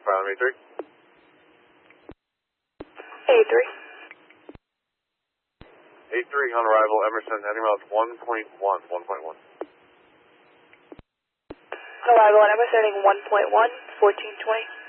Ground A3. A3. A3 on arrival, Emerson, heading miles 1.1. Arrival on Emerson, heading 1.1, 1420.